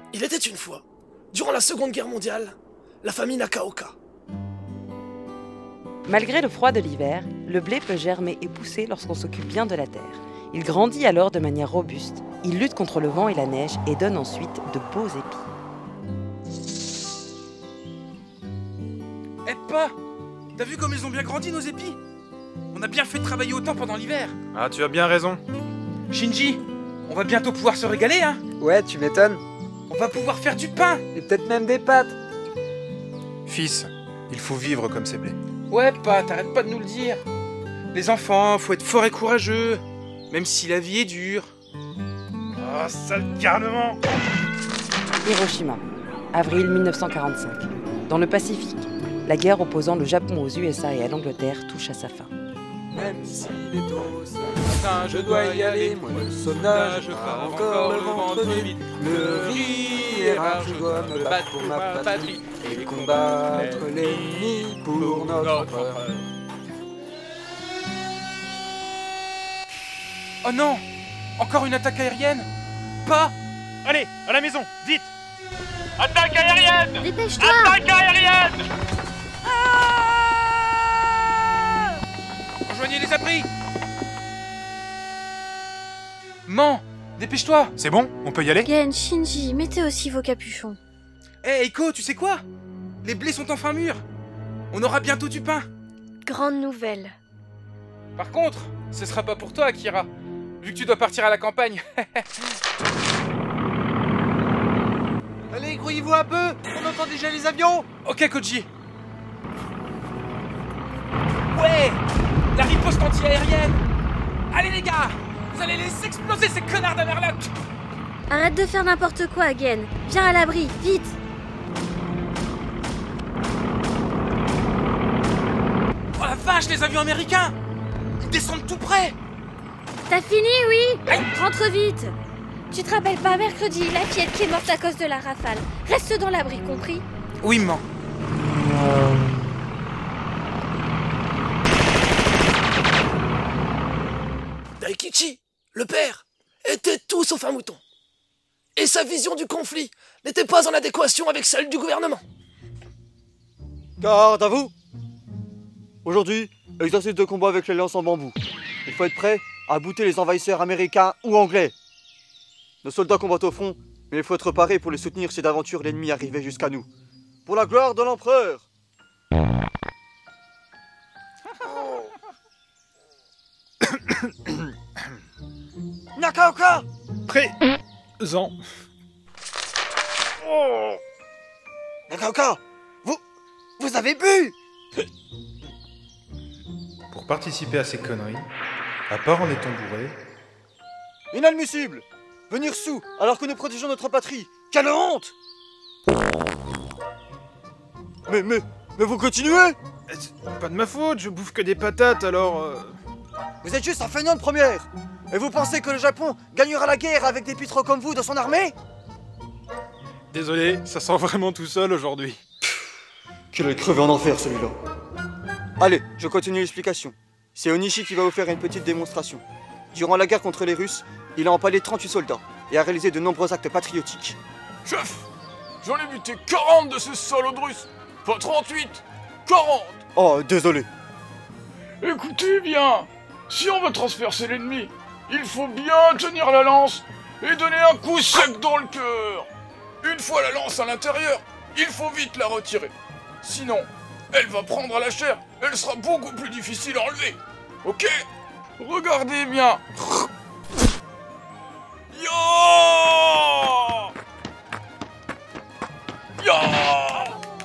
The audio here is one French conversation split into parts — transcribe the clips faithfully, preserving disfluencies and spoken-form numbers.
Il était une fois, durant la Seconde Guerre mondiale, la famille Nakaoka. Malgré le froid de l'hiver, le blé peut germer et pousser lorsqu'on s'occupe bien de la terre. Il grandit alors de manière robuste, il lutte contre le vent et la neige et donne ensuite de beaux épis. Eh pas, t'as vu comme ils ont bien grandi nos épis? On a bien fait de travailler autant pendant l'hiver. Ah, tu as bien raison. Shinji, on va bientôt pouvoir se régaler, hein? Ouais, tu m'étonnes. On va pouvoir faire du pain. Et peut-être même des pâtes. Fils, il faut vivre comme ces blés. Ouais, pas, t'arrêtes pas de nous le dire. Les enfants, faut être fort et courageux, même si la vie est dure. Ah, oh, sale garnement! Hiroshima, avril mille neuf cent quarante-cinq. Dans le Pacifique, la guerre opposant le Japon aux U S A et à l'Angleterre touche à sa fin. Même s'il est tôt, ce matin je dois y aller. Moi le soldat, je pars encore le ventre vide. Le riz est rare, je dois me battre pour ma patrie et combattre l'ennemi pour notre empereur. Oh non! Encore une attaque aérienne? Pas! Allez, à la maison, vite! Attaque aérienne! Dépêche-toi! Attaque aérienne! Rejoignez les abris! Man, dépêche-toi! C'est bon, on peut y aller? Gen, Shinji, mettez aussi vos capuchons. Eh, hey, Eiko, tu sais quoi? Les blés sont enfin mûrs! On aura bientôt du pain! Grande nouvelle. Par contre, ce sera pas pour toi, Akira, vu que tu dois partir à la campagne. Allez, grouillez-vous un peu. On entend déjà les avions. Ok, Koji. Ouais! La riposte anti-aérienne! Allez les gars! Vous allez laisser exploser ces connards d'Amerloc! Arrête de faire n'importe quoi, Gen. Viens à l'abri, vite. Oh la vache, les avions américains! Ils descendent tout près! T'as fini, oui? Aïe. Rentre vite. Tu te rappelles pas, mercredi, la fillette qui est morte à cause de la rafale. Reste dans l'abri, compris? Oui, maman. Daikichi, le père, était tout sauf un mouton. Et sa vision du conflit n'était pas en adéquation avec celle du gouvernement. Garde à vous! Aujourd'hui, exercice de combat avec les lances en bambou. Il faut être prêt à bouter les envahisseurs américains ou anglais. Nos soldats combattent au front, mais il faut être paré pour les soutenir si d'aventure l'ennemi arrivait jusqu'à nous. Pour la gloire de l'empereur! Nakaoka! Présent. Oh. Nakaoka! Vous... Vous avez bu! Pour participer à ces conneries, à part en étant bourré... Inadmissible! Venir sous alors que nous protégeons notre patrie! Quelle honte! Mais, mais, mais vous continuez? C'est pas de ma faute, je bouffe que des patates, alors... Euh... Vous êtes juste un feignant de première! Et vous pensez que le Japon gagnera la guerre avec des pitrons comme vous dans son armée? Désolé, ça sent vraiment tout seul aujourd'hui. Qu'il aille crever en enfer celui-là! Allez, je continue l'explication. C'est Onishi qui va vous faire une petite démonstration. Durant la guerre contre les Russes, il a empalé trente-huit soldats et a réalisé de nombreux actes patriotiques. Chef, j'en ai buté quarante de ces salauds de Russes. Pas trente-huit, quarante. Oh, désolé. Écoutez bien, si on veut transpercer l'ennemi, il faut bien tenir la lance et donner un coup sec dans le cœur. Une fois la lance à l'intérieur, il faut vite la retirer. Sinon, elle va prendre à la chair, elle sera beaucoup plus difficile à enlever. Ok? Regardez bien. Ya! Ya!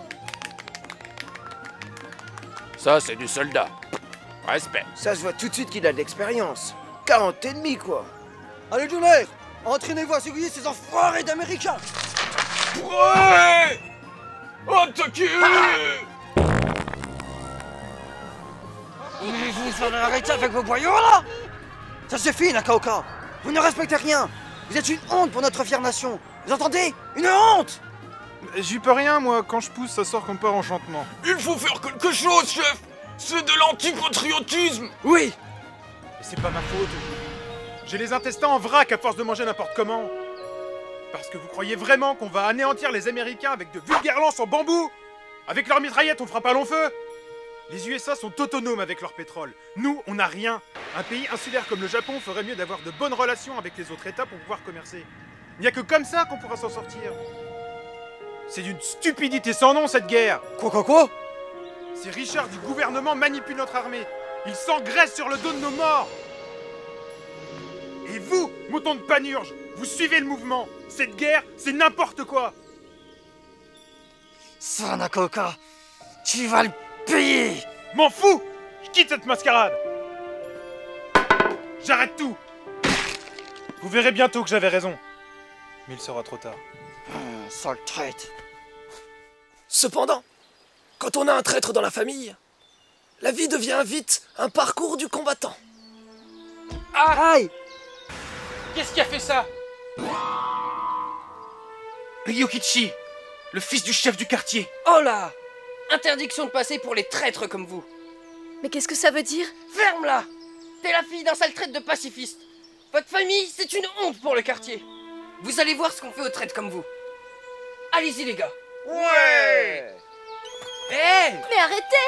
Ça, c'est du soldat. Respect. Ça se voit tout de suite qu'il a de l'expérience. quarante ennemis, quoi. Allez, Junior, entraînez-vous à surveiller ces enfoirés d'Américains. Prêt! Attaquez! Vous en arrêtez avec vos boyaux, là! Ça suffit, Nakaoka! Vous ne respectez rien! Vous êtes une honte pour notre fière nation! Vous entendez? Une honte! J'y peux rien, moi. Quand je pousse, ça sort comme par enchantement. Il faut faire quelque chose, chef! C'est de l'antipatriotisme! Oui! Mais c'est pas ma faute. J'ai les intestins en vrac à force de manger n'importe comment. Parce que vous croyez vraiment qu'on va anéantir les Américains avec de vulgaires lances en bambou? Avec leurs mitraillettes, on fera pas long feu? Les U S A sont autonomes avec leur pétrole. Nous, on n'a rien. Un pays insulaire comme le Japon ferait mieux d'avoir de bonnes relations avec les autres États pour pouvoir commercer. Il n'y a que comme ça qu'on pourra s'en sortir. C'est d'une stupidité sans nom, cette guerre. Quoi, quoi, quoi? Ces Richards du gouvernement manipulent notre armée. Ils s'engraissent sur le dos de nos morts. Et vous, moutons de panurge, vous suivez le mouvement. Cette guerre, c'est n'importe quoi. Sanakoka, tu vas le payer. M'en fous. Je quitte cette mascarade. J'arrête tout. Vous verrez bientôt que j'avais raison. Mais il sera trop tard. Hum, sale traître. Cependant, quand on a un traître dans la famille, la vie devient vite un parcours du combattant. Ah! Aïe! Qu'est-ce qui a fait ça? Ryokichi, le fils du chef du quartier. Oh là! Interdiction de passer pour les traîtres comme vous. Mais qu'est-ce que ça veut dire? Ferme-la! T'es la fille d'un sale traître de pacifiste. Votre famille, c'est une honte pour le quartier. Vous allez voir ce qu'on fait aux traîtres comme vous. Allez-y les gars. Ouais! Hé! Mais arrêtez!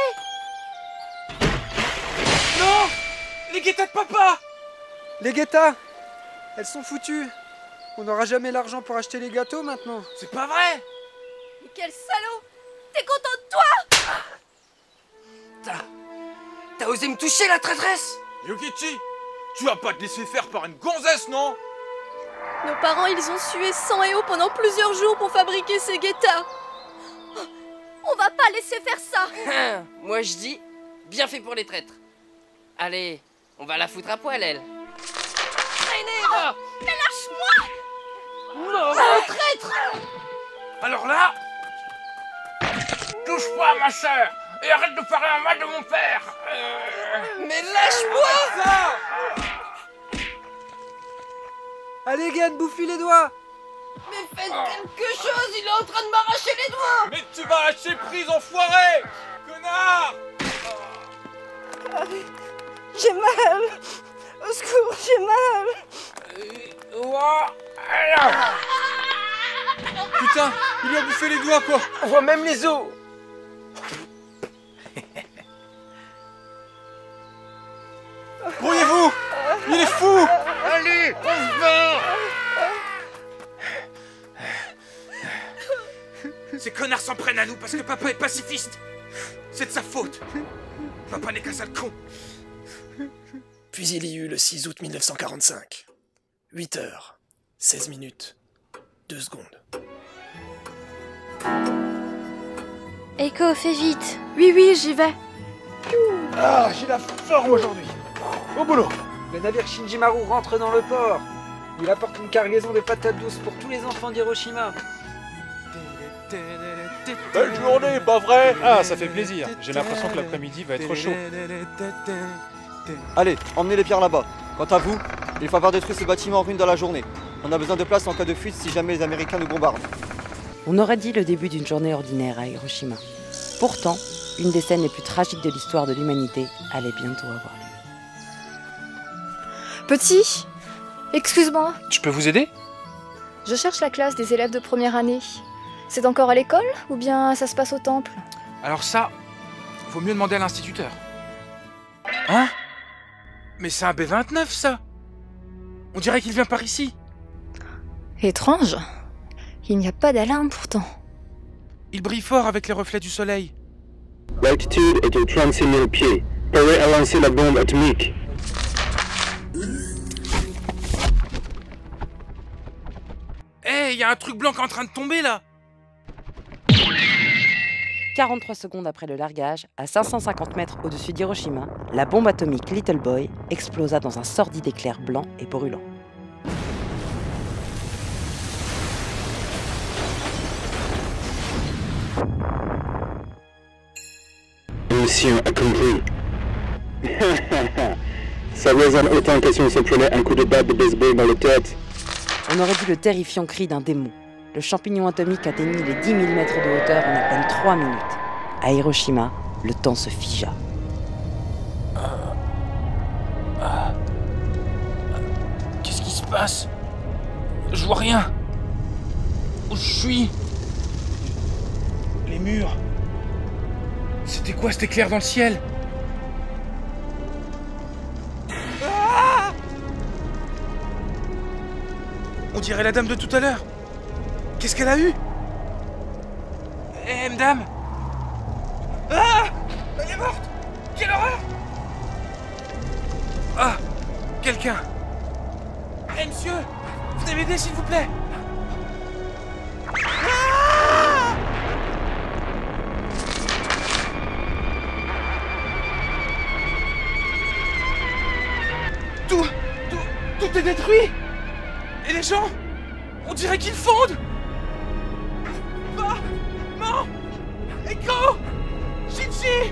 Non! Les guettas de papa! Les guettas, elles sont foutues. On n'aura jamais l'argent pour acheter les gâteaux maintenant. C'est pas vrai! Mais quel salaud! T'es content de toi? T'as... T'as osé me toucher, la traîtresse? Ryokichi, tu vas pas te laisser faire par une gonzesse, non? Nos parents, ils ont sué sang et eau pendant plusieurs jours pour fabriquer ces guettas. On va pas laisser faire ça. Moi je dis, bien fait pour les traîtres. Allez, on va la foutre à poil, elle. Traînez, va! Mais lâche-moi! Non, traître! Alors là, touche pas à ma sœur et arrête de parler à mal de mon père. Euh... Mais lâche-moi! Ça! Allez, Gen, bouffe-lui les doigts. Mais faites quelque chose, il est en train de m'arracher les doigts! Mais tu vas lâcher prise, enfoiré! Connard! J'ai mal! Au secours, j'ai mal! Euh, ouah, alors. Putain, il lui a bouffé les doigts, quoi! On voit même les os! Brouillez-vous! Il est fou! Allez, on se bat! Ces connards s'en prennent à nous parce que papa est pacifiste! C'est de sa faute! Papa n'est qu'un sale con! Puis il y eut le six août mille neuf cent quarante-cinq. huit heures, seize minutes, deux secondes. Eiko, fais vite! Oui, oui, j'y vais! Ah, j'ai la forme aujourd'hui! Au boulot! Le navire Shinjimaru rentre dans le port. Il apporte une cargaison de patates douces pour tous les enfants d'Hiroshima. Belle journée, pas vrai? Ah, ça fait plaisir. J'ai l'impression que l'après-midi va être chaud. Allez, emmenez les pierres là-bas. Quant à vous, il faut avoir détruit ce bâtiment en ruine dans la journée. On a besoin de place en cas de fuite si jamais les Américains nous bombardent. On aurait dit le début d'une journée ordinaire à Hiroshima. Pourtant, une des scènes les plus tragiques de l'histoire de l'humanité allait bientôt avoir lieu. Petit, excuse-moi, Je peux vous aider? je cherche la classe des élèves de première année. C'est encore à l'école ou bien ça se passe au temple? Alors ça, vaut mieux demander à l'instituteur. Hein? Mais c'est un B vingt-neuf, ça! On dirait qu'il vient par ici. Étrange. Il n'y a pas d'alarme pourtant. Il brille fort avec les reflets du soleil. L'altitude est de trente-six mille pieds. Prêt à lancer la bombe atomique. Hé, hey, y a un truc blanc qui est en train de tomber, là! quarante-trois secondes après le largage, à cinq cent cinquante mètres au-dessus d'Hiroshima, la bombe atomique Little Boy explosa dans un sordide éclair blanc et brûlant. Mission accomplie. Ça résonne autant que si on se prenait un coup de batte de baseball dans la tête. On aurait dit le terrifiant cri d'un démon. Le champignon atomique atteignit les dix mille mètres de hauteur en à peine trois minutes. À Hiroshima, le temps se figea. Qu'est-ce qui se passe? Je vois rien. où je suis. Les murs. C'était quoi cet éclair dans le ciel? Ah! On dirait la dame de tout à l'heure. Qu'est-ce qu'elle a eu? Eh, madame! Ah! Elle est morte! Quelle horreur! Ah! Quelqu'un! Eh, monsieur! Venez m'aider, s'il vous plaît! Ah! Tout, tout, tout est détruit! Et les gens? On dirait qu'ils fondent! Maman! Echo! Shinji!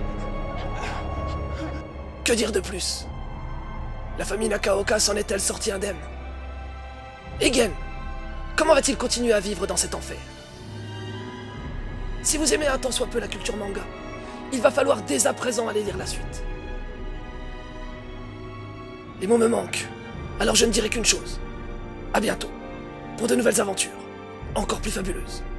Que dire de plus? La famille Nakaoka s'en est-elle sortie indemne? Et Gen, comment va-t-il continuer à vivre dans cet enfer? Si vous aimez un tant soit peu la culture manga, il va falloir dès à présent aller lire la suite. Les mots me manquent, alors je ne dirai qu'une chose. À bientôt, pour de nouvelles aventures, encore plus fabuleuses.